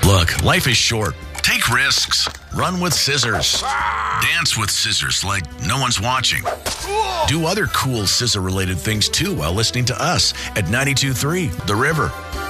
Look, life is short. Take risks. Run with scissors. Dance with scissors like no one's watching. Do other cool scissor-related things too while listening to us at 92.3 The River.